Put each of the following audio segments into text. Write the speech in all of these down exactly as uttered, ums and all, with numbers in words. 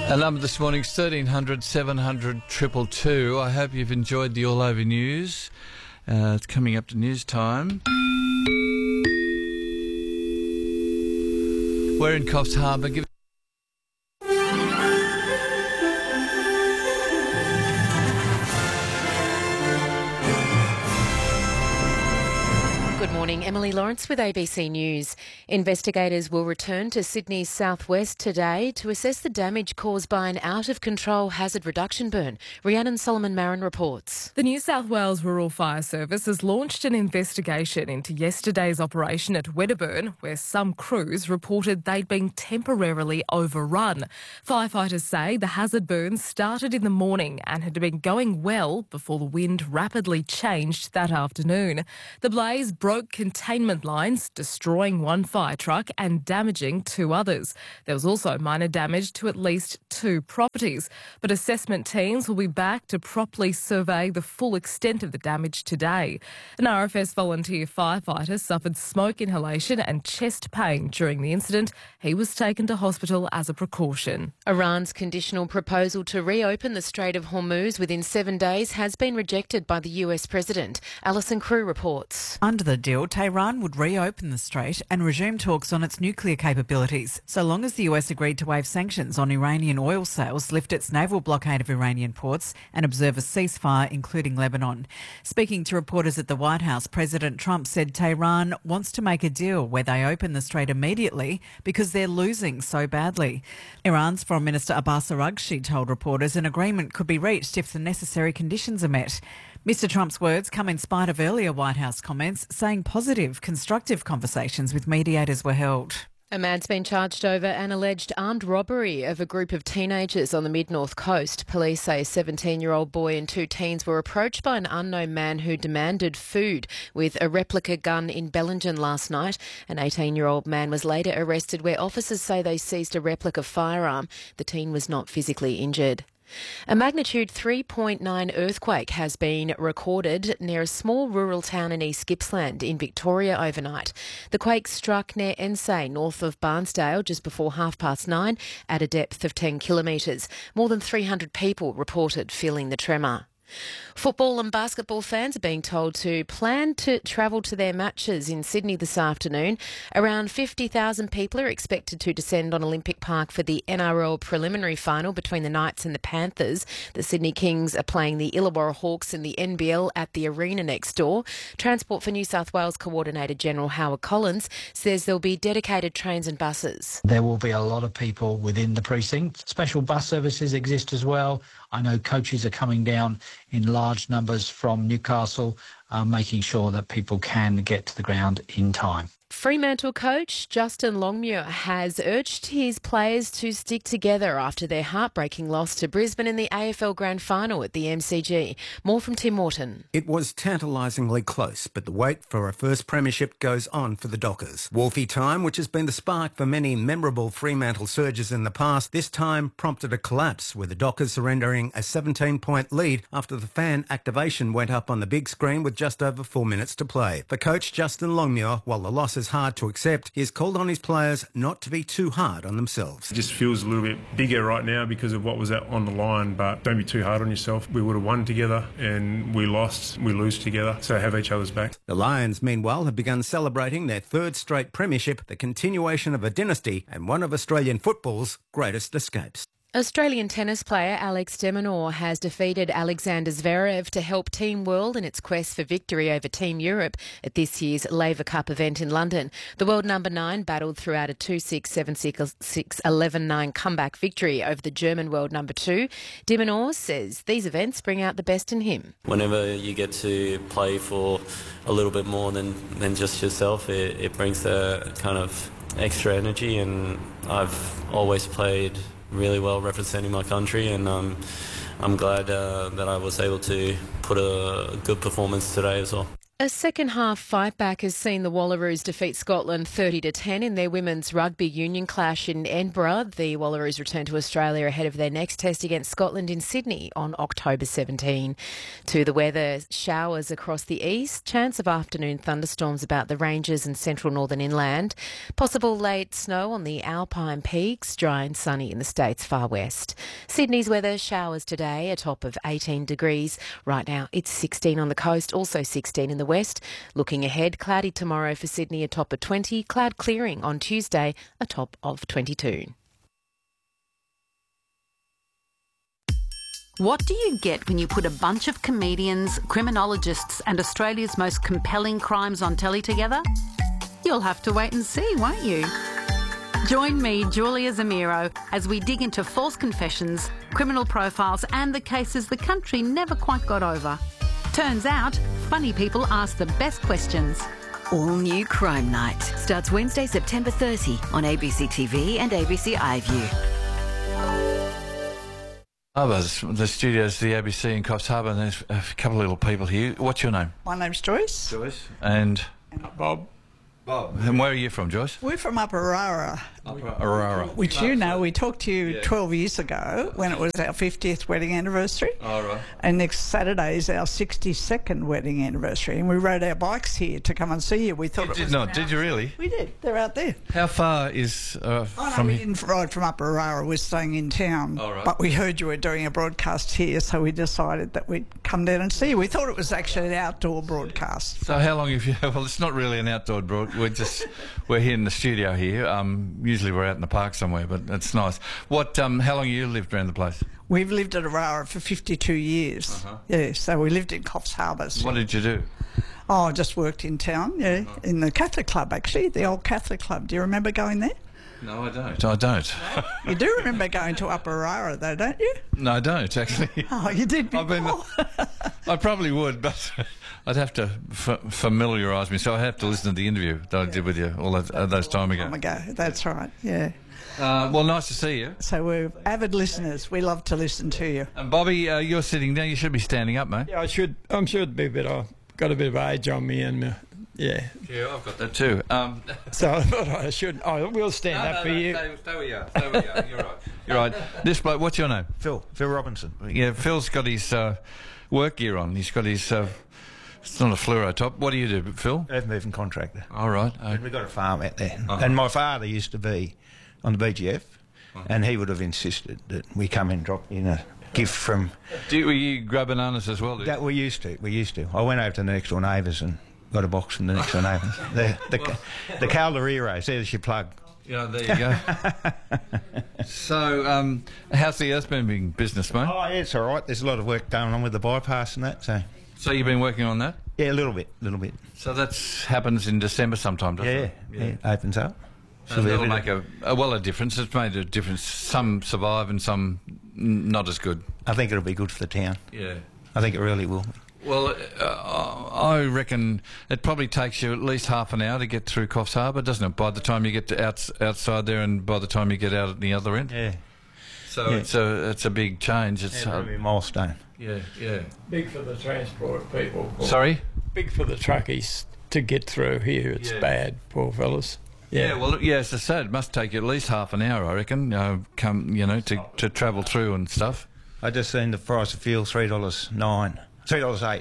Our number this morning is thirteen hundred, seven hundred, two two two. I hope you've enjoyed the All Over News. Uh, it's coming up to news time. We're in Coffs Harbour. Give Good morning, Emily Lawrence with A B C News. Investigators will return to Sydney's southwest today to assess the damage caused by an out-of-control hazard reduction burn. Rhiannon Solomon-Marin reports. The New South Wales Rural Fire Service has launched an investigation into yesterday's operation at Wedderburn, where some crews reported they'd been temporarily overrun. Firefighters say the hazard burn started in the morning and had been going well before the wind rapidly changed that afternoon. The blaze broke containment lines, destroying one fire truck and damaging two others. There was also minor damage to at least two properties, but assessment teams will be back to properly survey the full extent of the damage today. An R F S volunteer firefighter suffered smoke inhalation and chest pain during the incident. He was taken to hospital as a precaution. Iran's conditional proposal to reopen the Strait of Hormuz within seven days has been rejected by the U S President. Alison Crew reports. Under the deal, Tehran would reopen the strait and resume talks on its nuclear capabilities, so long as the U S agreed to waive sanctions on Iranian oil sales, lift its naval blockade of Iranian ports and observe a ceasefire, including Lebanon. Speaking to reporters at the White House, President Trump said Tehran wants to make a deal where they open the strait immediately because they're losing so badly. Iran's Foreign Minister Abbas Araghchi told reporters an agreement could be reached if the necessary conditions are met. Mister Trump's words come in spite of earlier White House comments saying positive, constructive conversations with mediators were held. A man's been charged over an alleged armed robbery of a group of teenagers on the mid-north coast. Police say a seventeen-year-old boy and two teens were approached by an unknown man who demanded food with a replica gun in Bellingen last night. An eighteen-year-old man was later arrested where officers say they seized a replica firearm. The teen was not physically injured. A magnitude three point nine earthquake has been recorded near a small rural town in East Gippsland in Victoria overnight. The quake struck near Ensay, north of Barnsdale, just before half past nine at a depth of ten kilometres. More than three hundred people reported feeling the tremor. Football and basketball fans are being told to plan to travel to their matches in Sydney this afternoon. Around fifty thousand people are expected to descend on Olympic Park for the N R L preliminary final between the Knights and the Panthers. The Sydney Kings are playing the Illawarra Hawks in the N B L at the arena next door. Transport for New South Wales Coordinator General Howard Collins says there'll be dedicated trains and buses. There will be a lot of people within the precinct. Special bus services exist as well. I know coaches are coming down in large numbers from Newcastle, uh, making sure that people can get to the ground in time. Fremantle coach Justin Longmuir has urged his players to stick together after their heartbreaking loss to Brisbane in the A F L Grand Final at the M C G. More from Tim Morton. It was tantalisingly close, but the wait for a first premiership goes on for the Dockers. Wolfie time, which has been the spark for many memorable Fremantle surges in the past, this time prompted a collapse, with the Dockers surrendering a seventeen-point lead after the fan activation went up on the big screen with just over four minutes to play. For coach Justin Longmuir, while the loss is hard to accept, he has called on his players not to be too hard on themselves. It just feels a little bit bigger right now because of what was on the line, but don't be too hard on yourself. We would have won together and we lost, we lose together, so have each other's back. The Lions, meanwhile, have begun celebrating their third straight premiership, the continuation of a dynasty and one of Australian football's greatest escapes. Australian tennis player Alex de Minaur has defeated Alexander Zverev to help Team World in its quest for victory over Team Europe at this year's Laver Cup event in London. The world number nine battled throughout a two six, seven six, eleven nine comeback victory over the German world number two. De Minaur says these events bring out the best in him. Whenever you get to play for a little bit more than, than just yourself, it, it brings the kind of extra energy, and I've always played really well representing my country, and um, I'm glad uh, that I was able to put a good performance today as well. A second half fight back has seen the Wallaroos defeat Scotland thirty to ten in their women's rugby union clash in Edinburgh. The Wallaroos return to Australia ahead of their next test against Scotland in Sydney on October seventeenth. To the weather, showers across the east, chance of afternoon thunderstorms about the ranges and central northern inland, possible late snow on the Alpine peaks, dry and sunny in the state's far west. Sydney's weather, showers today, a top of eighteen degrees. Right now it's sixteen on the coast, also sixteen in the west. Looking ahead, cloudy tomorrow for Sydney, a top of twenty, cloud clearing on Tuesday, a top of twenty-two. What do you get when you put a bunch of comedians, criminologists and Australia's most compelling crimes on telly together? You'll have to wait and see, won't you? Join me, Julia Zamiro, as we dig into false confessions, criminal profiles and the cases the country never quite got over. Turns out, funny people ask the best questions. All new Crime Night starts Wednesday, September thirtieth on A B C T V and A B C iView. Harbour, the studio's the A B C in Coffs Harbour, and there's a couple of little people here. What's your name? My name's Joyce. Joyce. And? Bob. Bob. And where are you from, Joyce? We're from Upper Arara. Upper Arara. Which you know, we talked to you Yeah. twelve years ago when it was our fiftieth wedding anniversary. Oh, right. And next Saturday is our sixty-second wedding anniversary. And we rode our bikes here to come and see you. We thought You it did was not, did you really? We did. They're out there. How far is uh, Oh, no, from we here? didn't ride from Upper Arara. We're staying in town. Oh, right. But we heard you were doing a broadcast here, so we decided that we'd come down and see you. We thought it was actually an outdoor broadcast. So how long have you... Well, it's not really an outdoor broad. We're just... We're here in the studio here. Um, usually we're out in the park somewhere, but it's nice. What? Um, how long have you lived around the place? We've lived at Arara for fifty-two years. Uh-huh. Yeah, so we lived in Coffs Harbour. What did you do? Oh, I just worked in town, yeah, Uh-huh. in the Catholic Club, actually, the old Catholic Club. Do you remember going there? No, I don't. I don't. You do remember going to Upper Arara, though, don't you? No, I don't, actually. Oh, you did before. I've been, I probably would, but I'd have to f- familiarise me. So I have to listen to the interview that I did with you all that, uh, those time ago. Time ago, that's right, yeah. Uh, well, nice to see you. So we're avid listeners. We love to listen to you. And Bobby, uh, you're sitting down. You should be standing up, mate. Yeah, I should. I'm sure it'd be, but I've got a bit of age on me, and uh, yeah. Yeah, I've got that too. Um, So I thought I should. I will stand no, up no, for no, you. Stay, stay where you are. Stay where you are. You're right. You're right. This bloke, what's your name? Phil. Phil Robinson. Yeah, Phil's got his uh, work gear on. He's got his... Uh, it's not a fluoro top. What do you do, Phil? Earth moving contractor. All right. Uh, We've got a farm out there. Uh-huh. And my father used to be on the B G F, uh-huh. and he would have insisted that we come and drop in a gift from... do you, you grow bananas as well, do you? That we used to. We used to. I went over to the next door neighbours and got a box from the next door neighbours. the the, well, the Caldereros, there's your plug. Yeah, there you go. So, um, how's the earth moving business, mate? Oh, yeah, it's all right. There's a lot of work going on with the bypass and that, so... So you've been working on that? Yeah, a little bit, a little bit. So that happens in December sometime, doesn't yeah, it? Yeah, yeah, it opens up. So that'll make a, a, well, a difference. It's made a difference. Some survive and some n- not as good. I think it'll be good for the town. Yeah. I think it really will. Well, uh, I reckon it probably takes you at least half an hour to get through Coffs Harbour, doesn't it? By the time you get to outs- outside there and by the time you get out at the other end. Yeah. So yeah. it's a it's a big change. It's yeah, a milestone. Yeah, yeah. Big for the transport people. Sorry? Big for the truckies to get through here. It's yeah. bad, poor fellas. Yeah. Yeah, well, yeah, as I said, it must take you at least half an hour, I reckon, uh, come, you know, to, to travel through and stuff. I just seen the price of fuel, three dollars nine. three dollars eight.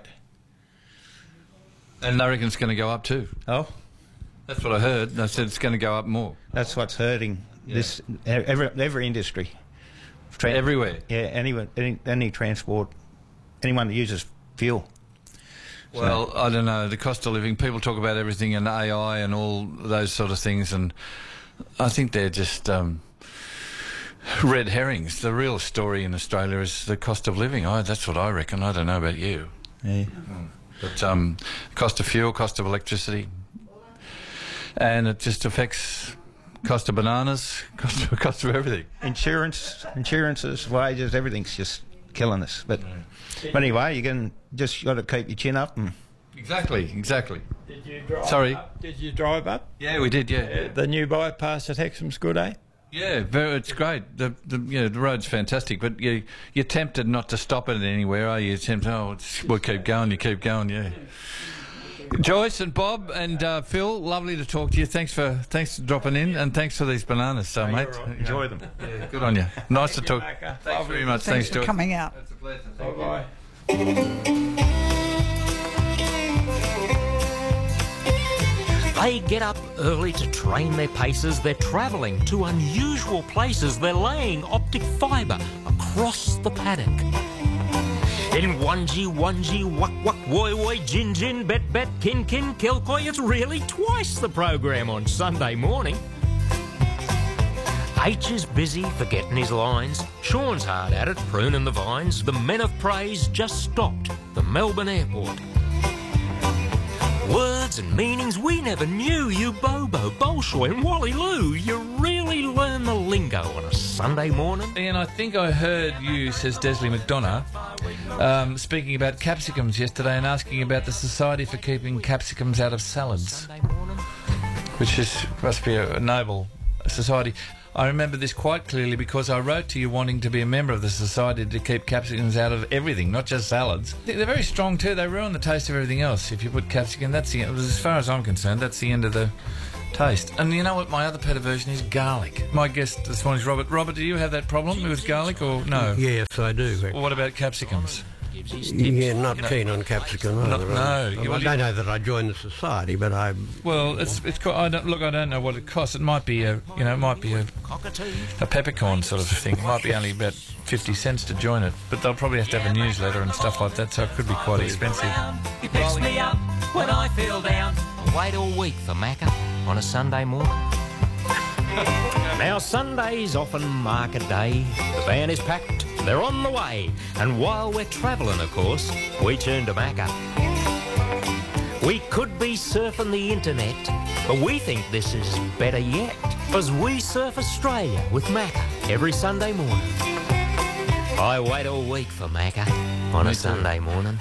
And I reckon it's going to go up too. Oh? That's what I heard. They said it's going to go up more. That's what's hurting yeah. this every, every industry. Tra- Everywhere? Yeah, anyone, any, any transport, anyone that uses fuel. Well, so. I don't know, the cost of living, people talk about everything and A I and all those sort of things, and I think they're just um, red herrings. The real story in Australia is the cost of living. I, that's what I reckon. I don't know about you. Yeah. Mm. But um, cost of fuel, cost of electricity, and it just affects cost of bananas, cost of, cost of everything. Insurance, insurances, wages, everything's just killing us. But yeah. but anyway, you can just got to keep your chin up and. Exactly, exactly. Did you drive Sorry. Up? Did you drive up? Yeah, we did. Yeah. yeah the new bypass at Hexham's good, eh? Yeah, very, it's great. The, the you know, the road's fantastic, but you you're tempted not to stop it anywhere, are you? You're tempted, oh, it's, we'll keep going. You keep going, yeah. Joyce and Bob and uh, Phil, lovely to talk to you. Thanks for thanks for dropping in, and thanks for these bananas, so, mate. Right. Enjoy them. Yeah, good on you. Nice to talk. You, Thanks very much. Thanks, Thanks, for Joyce. coming out. It's a pleasure. Bye bye. They get up early to train their paces. They're travelling to unusual places. They're laying optic fibre across the paddock. In onesie, onesie, wuck, wuck, woi, woi, gin, gin, bet, bet, kin, kin, kilcoy, it's really twice the program on Sunday morning. H is busy forgetting his lines. Sean's hard at it, pruning the vines. The men of praise just stopped the Melbourne airport. Words and meanings we never knew. You Bobo, Bolshoi and Wally Lou. You really learn the lingo on a Sunday morning. Ian, I think I heard you, says Desley McDonough, um, speaking about capsicums yesterday and asking about the Society for Keeping Capsicums Out of Salads, which is must be a, a noble society. I remember this quite clearly because I wrote to you wanting to be a member of the society to keep capsicums out of everything, not just salads. They're very strong too. They ruin the taste of everything else. If you put capsicum, that's the, as far as I'm concerned, that's the end of the taste. And you know what my other pet aversion is? Garlic. My guest this morning is Robert. Robert, do you have that problem with garlic or no? Yes, I do. Well, what about capsicums? Yeah, not keen on capsicum either. No, no. I, I don't know that I joined the society, but I. Well, it's it's. I don't look. I don't know what it costs. It might be a, you know, it might be a, a peppercorn sort of thing. It might be only about fifty cents to join it, but they'll probably have to have a newsletter and stuff like that, so it could be quite expensive. He picks me up when I feel down. Wait all week for Macca on a Sunday morning. Now Sundays often mark a day. The van is packed, they're on the way. And while we're travelling, of course, we turn to Macca. We could be surfing the internet, but we think this is better yet. Because we surf Australia with Macca every Sunday morning. I wait all week for Macca on a Sunday morning.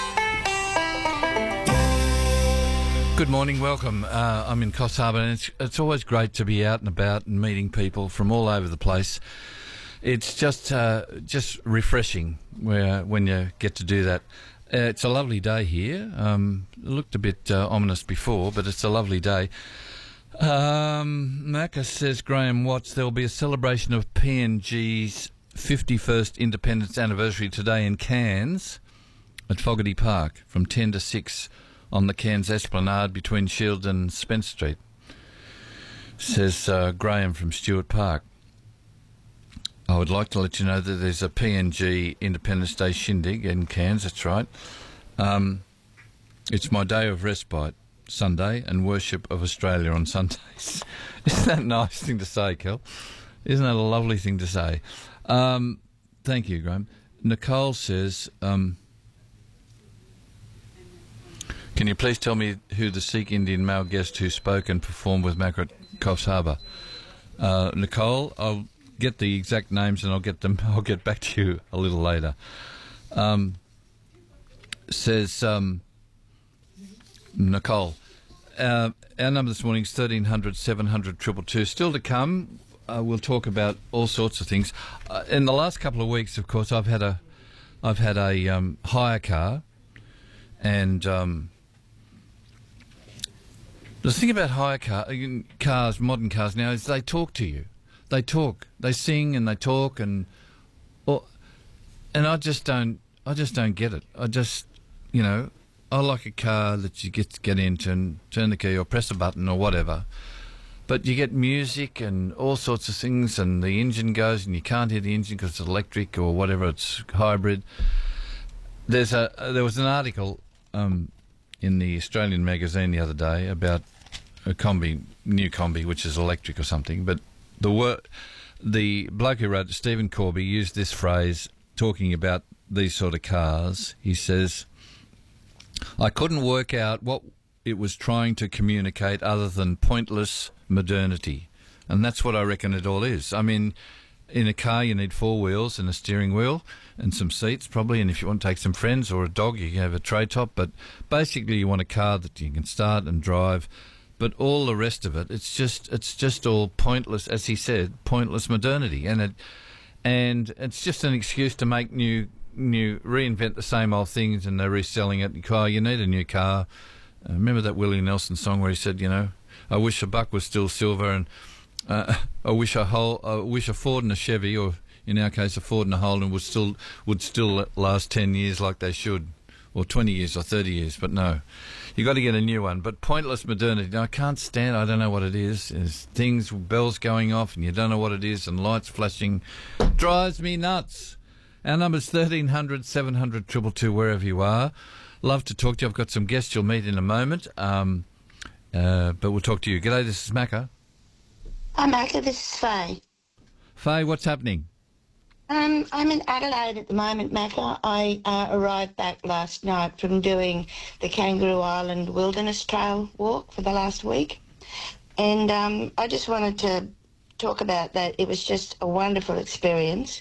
Good morning, welcome. Uh, I'm in Coffs Harbour, and it's, it's always great to be out and about and meeting people from all over the place. It's just uh, just refreshing where, when you get to do that. Uh, it's a lovely day here. Um, it looked a bit uh, ominous before, but it's a lovely day. Um, Macca says, Graham Watts, there will be a celebration of P N G's fifty-first independence anniversary today in Cairns at Fogarty Park from ten to six on the Cairns Esplanade between Shield and Spence Street, says uh, Graham from Stewart Park. I would like to let you know that there's a P N G Independence Day shindig in Cairns, that's right. Um, it's my day of respite, Sunday, and worship of Australia on Sundays. Isn't that a nice thing to say, Kel? Isn't that a lovely thing to say? Um, thank you, Graham. Nicole says, um, can you please tell me who the Sikh Indian male guest who spoke and performed with Macca at Coffs Harbour? Uh, Nicole, I'll get the exact names and I'll get them. I'll get back to you a little later. Um, says um, Nicole, uh, our number this morning is thirteen hundred, seven hundred, two two two. Still to come. Uh, we'll talk about all sorts of things. Uh, in the last couple of weeks, of course, I've had a, I've had a um, hire car, and. Um, The thing about hire car, cars, modern cars now, is they talk to you. They talk, they sing, and they talk, and or, and I just don't, I just don't get it. I just, you know, I like a car that you get to get into and turn the key or press a button or whatever, but you get music and all sorts of things, and the engine goes, and you can't hear the engine because it's electric or whatever, it's hybrid. There's a, there was an article um, in the Australian magazine the other day about a combi, new combi, which is electric or something, but the wor- the bloke who wrote it, Stephen Corby, used this phrase talking about these sort of cars. He says, I couldn't work out what it was trying to communicate other than pointless modernity. And that's what I reckon it all is. I mean, in a car you need four wheels and a steering wheel and some seats probably, and if you want to take some friends or a dog you can have a tray top, but basically you want a car that you can start and drive. But all the rest of it, it's just it's just all pointless, as he said, pointless modernity, and it and it's just an excuse to make new new reinvent the same old things, and they're reselling it. Oh, you need a new car, uh, remember that Willie Nelson song where he said, you know, I wish a buck was still silver, and uh, I wish a whole, I wish a Ford and a Chevy, or in our case a Ford and a Holden, would still would still last ten years like they should, or twenty years or thirty years. But no, you got to get a new one. But pointless modernity, no, I can't stand. I don't know what it is. There's things, bells going off, and you don't know what it is, and lights flashing, drives me nuts. Our number's thirteen hundred, seven hundred, two two two, wherever you are. Love to talk to you. I've got some guests you'll meet in a moment, um, uh, but we'll talk to you. G'day, this is Macca. Hi, Macca, this is Faye. Faye, what's happening? Um, I'm in Adelaide at the moment, Macca. I uh, arrived back last night from doing the Kangaroo Island Wilderness Trail walk for the last week. And um, I just wanted to talk about that. It was just a wonderful experience,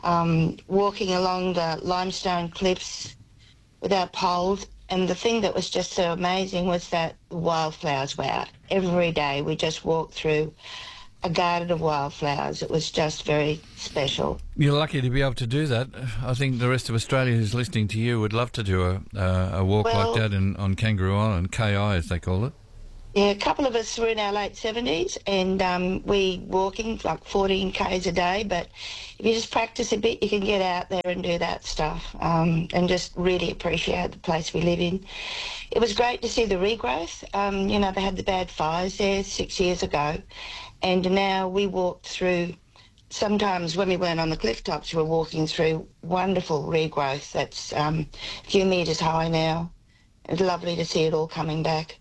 um, walking along the limestone cliffs without poles. And the thing that was just so amazing was that the wildflowers were out. Every day we just walked through a garden of wildflowers. It was just very special. You're lucky to be able to do that. I think the rest of Australia who's listening to you would love to do a, uh, a walk well, like that in, on Kangaroo Island, K I as they call it. Yeah, a couple of us were in our late seventies, and um, we walking like fourteen kays a day, but if you just practice a bit, you can get out there and do that stuff, um, and just really appreciate the place we live in. It was great to see the regrowth. Um, you know, they had the bad fires there six years ago, and now we walked through, sometimes when we weren't on the cliff tops, we were walking through wonderful regrowth that's um, a few metres high now. It's lovely to see it all coming back.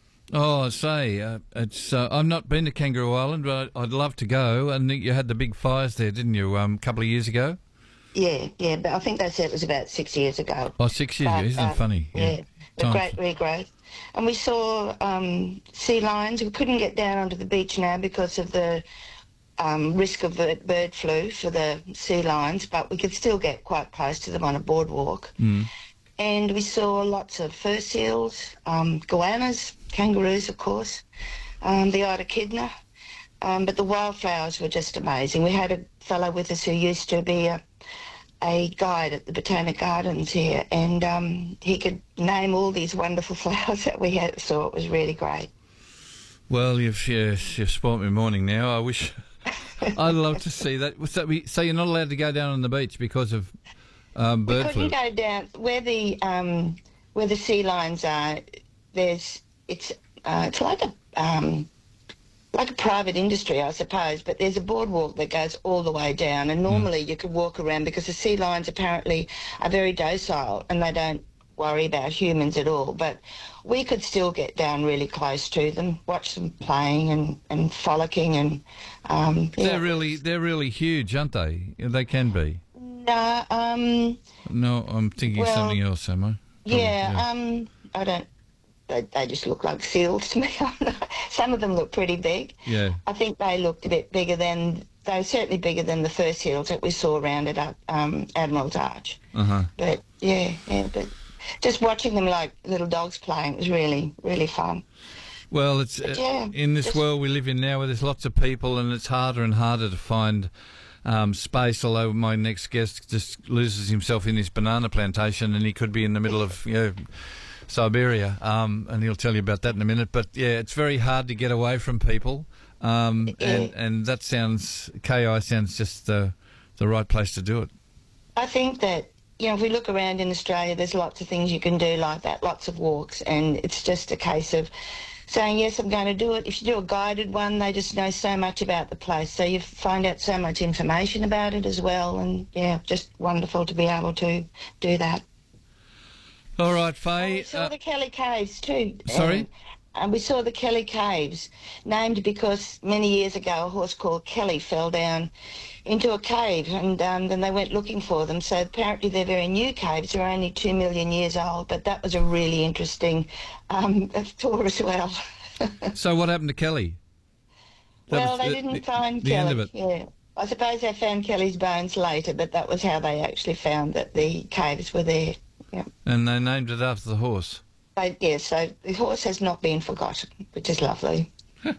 Oh, I say, uh, it's. Uh, I've not been to Kangaroo Island, but I'd love to go. And you had the big fires there, didn't you, um, a couple of years ago? Yeah, yeah, but I think they said it was about six years ago. Oh, six years but, ago, isn't uh, it funny? Yeah, yeah. the Time great regrowth. And we saw um, sea lions. We couldn't get down onto the beach now because of the um, risk of bird, bird flu for the sea lions, but we could still get quite close to them on a boardwalk. Mm. And we saw lots of fur seals, um, goannas, kangaroos, of course, um, the echidna, um, but the wildflowers were just amazing. We had a fellow with us who used to be a, a guide at the Botanic Gardens here, and um, he could name all these wonderful flowers that we had, saw. It was really great. Well, you've, yes, you've spoilt my morning now. I wish... I'd love to see that. So, we, so you're not allowed to go down on the beach because of... Um, bird we flu. couldn't go down where the um, where the sea lions are. There's it's uh, it's like a um, like a private industry, I suppose. But there's a boardwalk that goes all the way down, and normally mm. you could walk around because the sea lions apparently are very docile and they don't worry about humans at all. But we could still get down really close to them, watch them playing and, and frolicking, and um, they're yeah. really they're really huge, aren't they? They can be. No, um... No, I'm thinking well, something else, am I? Probably, yeah, yeah, um, I don't... They, they just look like seals to me. Some of them look pretty big. Yeah. I think they looked a bit bigger than... They were certainly bigger than the fur seals that we saw around at um, Admiral's Arch. Uh-huh. But, yeah, yeah, but just watching them like little dogs playing was really, really fun. Well, it's but, yeah, uh, in this just, world we live in now where there's lots of people and it's harder and harder to find... Um, space, although my next guest just loses himself in this banana plantation and he could be in the middle of you know, Siberia, um, and he'll tell you about that in a minute. But yeah, it's very hard to get away from people, um, and, and that sounds, K I sounds just the, the right place to do it. I think that, you know, if we look around in Australia, there's lots of things you can do like that, lots of walks, and it's just a case of saying, yes, I'm going to do it. If you do a guided one, they just know so much about the place. So you find out so much information about it as well. And, yeah, just wonderful to be able to do that. All right, Faye. We saw uh, the Kelly Caves too. Sorry? And, and we saw the Kelly Caves, named because many years ago a horse called Kelly fell down into a cave, and um, then they went looking for them. So apparently they're very new caves. They're only two million years old, but that was a really interesting um, tour as well. So what happened to Kelly? That well, they the, didn't the, find the Kelly. End of it. Yeah, I suppose they found Kelly's bones later, but that was how they actually found that the caves were there. Yeah. And they named it after the horse. They, yeah, so the horse has not been forgotten, which is lovely.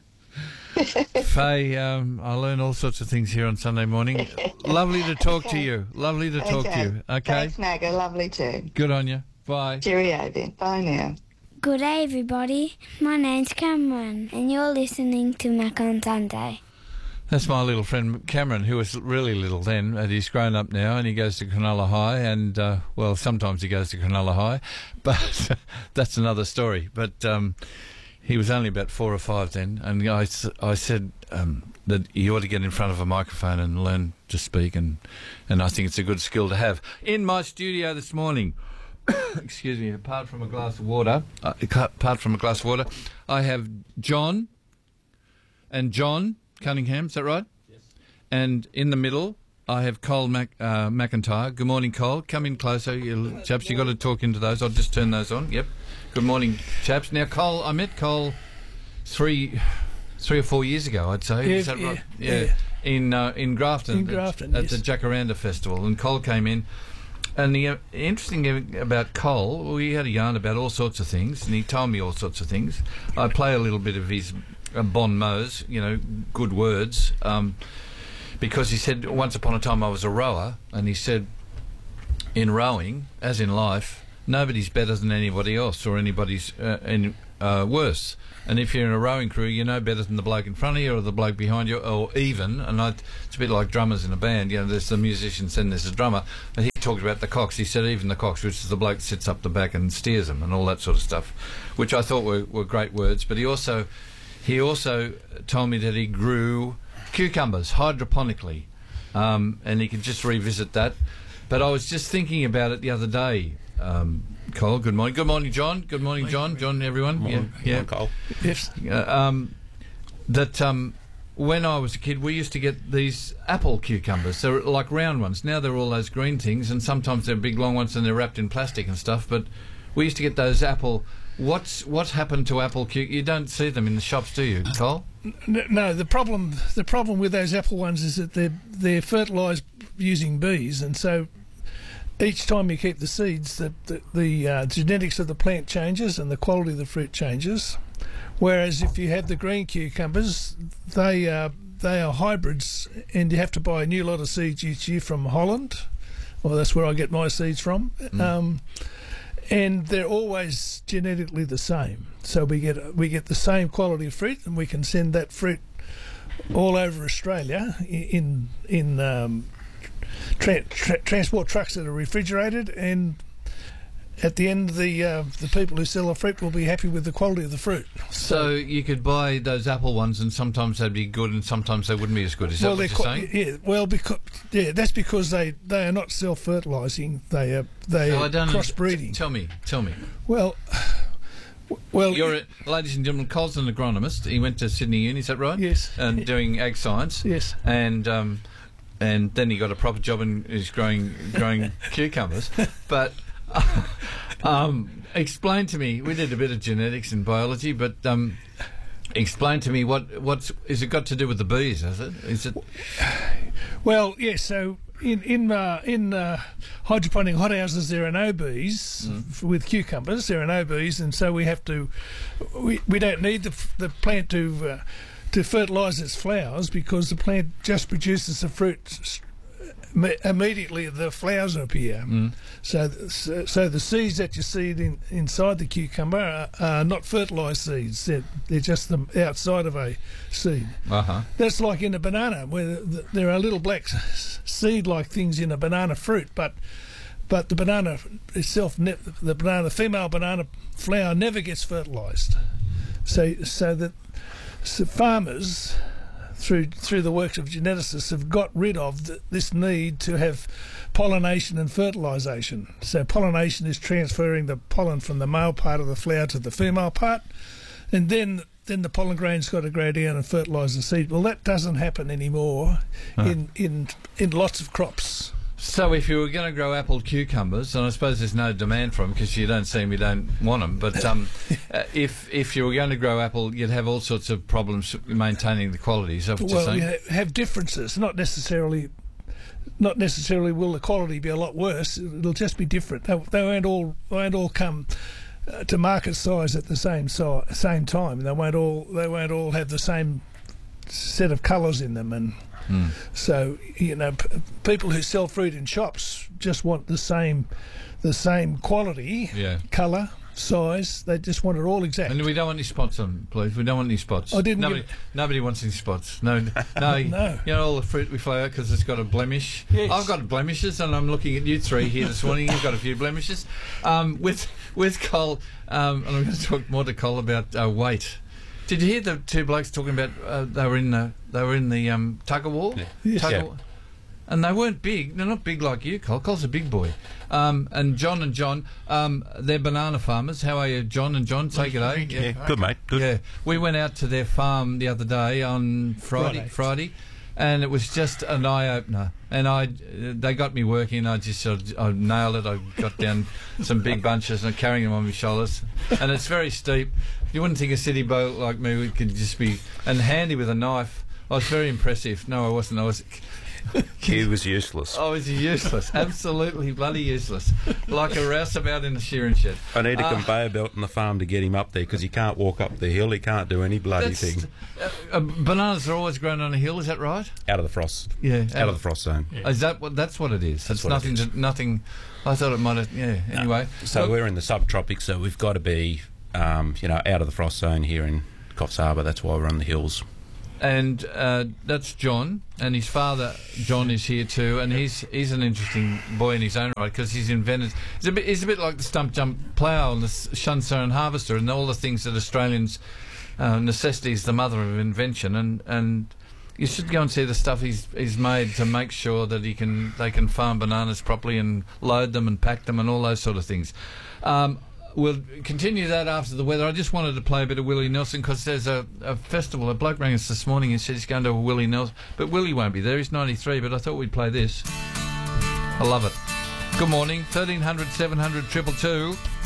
Faye, um, I learn all sorts of things here on Sunday morning. Lovely to talk okay. to you. Lovely to talk okay. to you. Okay. Thanks, Magga. Lovely too. Good on you. Bye. Cheerio then. Bye now. Good day, everybody. My name's Cameron, and you're listening to Mac on Sunday. That's my little friend Cameron, who was really little then, and he's grown up now, and he goes to Cronulla High, and, uh, well, sometimes he goes to Cronulla High, but that's another story. But um, he was only about four or five then, and I, I said um, that he ought to get in front of a microphone and learn to speak, and, and I think it's a good skill to have. In my studio this morning, excuse me, apart from a glass of water, uh, apart from a glass of water, I have John and John Cunningham, is that right? Yes. And in the middle, I have Cole Mac, uh, McIntyre. Good morning, Cole. Come in closer, you chaps. You've got to talk into those. I'll just turn those on. Yep. Good morning, chaps. Now, Cole, I met Cole three three or four years ago, I'd say. Yeah, is that yeah, right? Yeah. yeah. In, uh, in Grafton. In Grafton, At, yes. at the Jacaranda Festival. And Cole came in. And the uh, interesting thing about Cole, we had a yarn about all sorts of things, and he told me all sorts of things. I play a little bit of his uh, bon mots, you know, good words, um, because he said, once upon a time I was a rower, and he said, in rowing, as in life, nobody's better than anybody else, or anybody's uh, any, uh, worse. And if you're in a rowing crew, you're no better than the bloke in front of you or the bloke behind you, or even, and I, it's a bit like drummers in a band, you know, there's the musicians and there's the drummer, but he talked about the cox. He said even the cox, which is the bloke that sits up the back and steers them and all that sort of stuff, which I thought were, were great words. But he also, he also told me that he grew cucumbers hydroponically, um, and he could just revisit that. But I was just thinking about it the other day, um, Cole. Good morning. Good morning, John. Good morning, John. John, everyone. Morning. Yeah, yeah. Cole. Yes. Uh, um, that um, when I was a kid, we used to get these apple cucumbers. They're like round ones. Now they're all those green things, and sometimes they're big long ones and they're wrapped in plastic and stuff. But we used to get those apple. What's what's happened to apple cucumbers? You don't see them in the shops, do you, Cole? No, the problem the problem with those apple ones is that they're they're fertilised using bees, and so each time you keep the seeds, the the, the uh, genetics of the plant changes and the quality of the fruit changes. Whereas if you have the green cucumbers, they uh, they are hybrids, and you have to buy a new lot of seeds each year from Holland. Well, that's where I get my seeds from. Mm. Um, and they're always genetically the same. So we get we get the same quality of fruit, and we can send that fruit all over Australia in in um, tra- tra- transport trucks that are refrigerated, and at the end, the uh, the people who sell the fruit will be happy with the quality of the fruit. So you could buy those apple ones, and sometimes they'd be good, and sometimes they wouldn't be as good. Is well, that what you're saying? Yeah, well, because yeah, that's because they, they are not self-fertilising. They are they So are I don't crossbreeding. Tell me, tell me. Well, well, You're, a, ladies and gentlemen, Cole's an agronomist. He went to Sydney Uni, is that right? Yes. And doing ag science. Yes. And um, and then he got a proper job and is growing growing cucumbers. But um, explain to me. We did a bit of genetics and biology, but um, explain to me what what's is it got to do with the bees? Has it? Is it? Well, yes. So in in uh, in uh, hydroponic hothouses, there are no bees Mm. f- with cucumbers. There are no bees, and so we have to. We, we don't need the f- the plant to uh, to fertilise its flowers, because the plant just produces the fruit. s- me- Immediately, the flowers appear. Mm. So, th- so, so the seeds that you see in, inside the cucumber are, are not fertilised seeds. They're, they're just the outside of a seed. Uh-huh. That's like in a banana, where the, there are little black s- seed-like things in a banana fruit, but but the banana itself, ne- the banana female banana flower never gets fertilised. So so that so farmers, through through the works of geneticists, have got rid of th- this need to have pollination and fertilisation. So pollination is transferring the pollen from the male part of the flower to the female part, and then then the pollen grain's got to grow down and fertilise the seed. Well, that doesn't happen anymore Huh. in, in in lots of crops. So if you were going to grow apple cucumbers, and I suppose there's no demand for them because you don't see them, you don't want them, but um, uh, if if you were going to grow apple, you'd have all sorts of problems maintaining the quality. Is that what you're Well, saying? you ha- have differences, not necessarily. Not necessarily will the quality be a lot worse. It'll just be different. They, they won't all they won't all come uh, to market size at the same si- same time. They won't all they won't all have the same set of colours in them, and Mm. so you know p- people who sell fruit in shops just want the same the same quality, Yeah. colour, size. They just want it all exact. And we don't want any spots on, please. We don't want any spots. I didn't Nobody, give- nobody wants any spots. No, no. No. You know, all the fruit we flow out because it's got a blemish. Yes. I've got blemishes, and I'm looking at you three here this morning. You've got a few blemishes. Um, with with Cole, um, and I'm going to talk more to Cole about uh, weight. Did you hear the two blokes talking about uh, they were in the they were in the um, tug of war? Yeah. Yes. Tug Yeah. of war. And they weren't big. They're not big like you, Cole. Cole's a big boy. Um, and John and John, um, they're banana farmers. How are you, John and John? Take it, eh? Yeah, good, mate. Good. Yeah, we went out to their farm the other day on Friday, Friday. Friday, and it was just an eye opener. And I, they got me working. I just sort of, I nailed it. I got down some big bunches and carrying them on my shoulders. And it's very steep. You wouldn't think a city bloke like me would could just be and handy with a knife. I was very impressive. No, I wasn't. I was. He was useless. Oh, is he useless? Absolutely bloody useless. Like a rouseabout in a shearing shed. I need a Uh, conveyor belt in the farm to get him up there because he can't walk up the hill. He can't do any bloody That's- thing. Uh, uh, bananas are always grown on a hill. Is that right? Out of the frost. Yeah, Out of the frost zone. Is that what? That's what it is. That's it's what it nothing. is. To, nothing. I thought it might have. Yeah. Anyway. So Look, we're in the subtropics, so we've got to be, um, you know, out of the frost zone here in Coffs Harbour. That's why we're on the hills. and uh, that's John, and his father John is here too, and he's he's an interesting boy in his own right because he's invented. He's a bit he's a bit like the stump jump plough and the Shunstone harvester and all the things that Australians uh, necessity is the mother of invention, and and you should go and see the stuff he's he's made to make sure that he can they can farm bananas properly and load them and pack them and all those sort of things. Um, We'll continue that after the weather. I just wanted to play a bit of Willie Nelson because there's a, a festival. A bloke rang us this morning and said he's going to a Willie Nelson. But Willie won't be there. He's ninety-three, but I thought we'd play this. I love it. Good morning. thirteen hundred, seven hundred, two two two.